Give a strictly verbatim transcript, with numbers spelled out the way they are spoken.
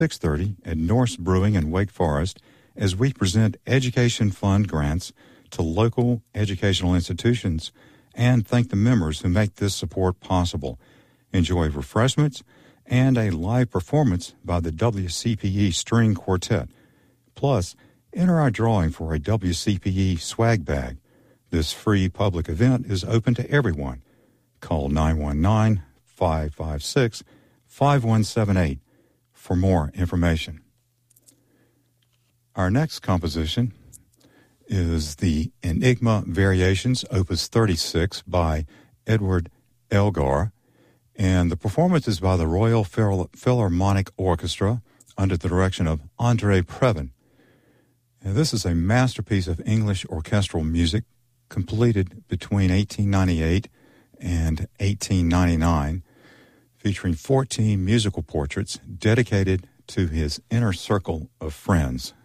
six thirty at Norse Brewing in Wake Forest as we present education fund grants to local educational institutions and thank the members who make this support possible. Enjoy refreshments and a live performance by the W C P E String Quartet. Plus, enter our drawing for a W C P E swag bag. This free public event is open to everyone. Call nine one nine, five five six, five one seven eight for more information. Our next composition is the Enigma Variations, Opus thirty-six by Edward Elgar, and the performance is by the Royal Philharmonic Orchestra under the direction of André Previn. And this is a masterpiece of English orchestral music completed between eighteen ninety-eight and eighteen ninety-nine, featuring fourteen musical portraits dedicated to his inner circle of friends.